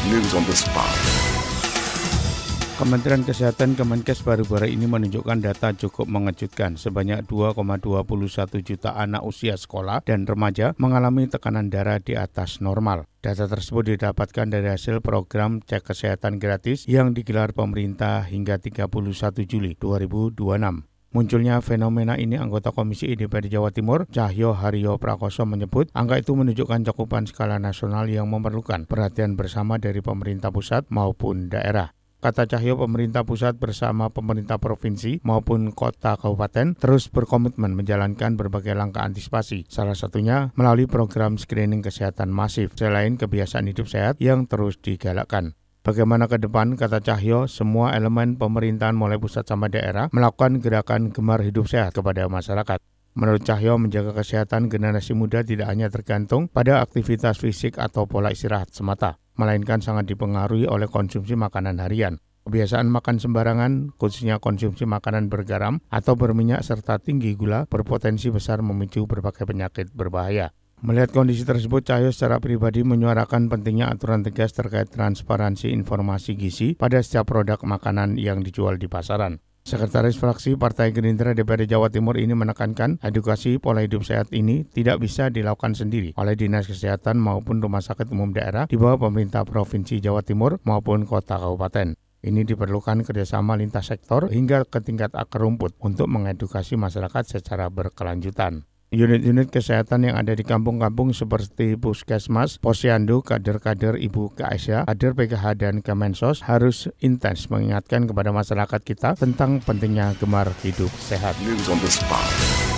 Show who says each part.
Speaker 1: News on the spot.
Speaker 2: Kementerian Kesehatan Kemenkes baru-baru ini menunjukkan data cukup mengejutkan. Sebanyak 2,21 juta anak usia sekolah dan remaja mengalami tekanan darah di atas normal. Data tersebut didapatkan dari hasil program cek kesehatan gratis yang digelar pemerintah hingga 31 Juli 2026. Munculnya fenomena ini, anggota Komisi I DPRD Jawa Timur, Cahyo Haryo Prakoso menyebut angka itu menunjukkan cakupan skala nasional yang memerlukan perhatian bersama dari pemerintah pusat maupun daerah. Kata Cahyo, pemerintah pusat bersama pemerintah provinsi maupun kota kabupaten terus berkomitmen menjalankan berbagai langkah antisipasi, salah satunya melalui program screening kesehatan masif, selain kebiasaan hidup sehat yang terus digalakkan. Bagaimana ke depan, kata Cahyo, semua elemen pemerintahan mulai pusat sampai daerah melakukan gerakan gemar hidup sehat kepada masyarakat. Menurut Cahyo, menjaga kesehatan generasi muda tidak hanya tergantung pada aktivitas fisik atau pola istirahat semata, melainkan sangat dipengaruhi oleh konsumsi makanan harian. Kebiasaan makan sembarangan, khususnya konsumsi makanan bergaram atau berminyak serta tinggi gula, berpotensi besar memicu berbagai penyakit berbahaya. Melihat kondisi tersebut, Cahyo secara pribadi menyuarakan pentingnya aturan tegas terkait transparansi informasi gizi pada setiap produk makanan yang dijual di pasaran. Sekretaris Fraksi Partai Gerindra DPRD Jawa Timur ini menekankan edukasi pola hidup sehat ini tidak bisa dilakukan sendiri oleh Dinas Kesehatan maupun Rumah Sakit Umum Daerah di bawah pemerintah Provinsi Jawa Timur maupun kota kabupaten. Ini diperlukan kerjasama lintas sektor hingga ke tingkat akar rumput untuk mengedukasi masyarakat secara berkelanjutan. Unit-unit kesehatan yang ada di kampung-kampung seperti Puskesmas, Posyandu, kader-kader Ibu KSA, kader PKH dan Kemensos harus intens mengingatkan kepada masyarakat kita tentang pentingnya gemar hidup sehat.
Speaker 1: News on the spot.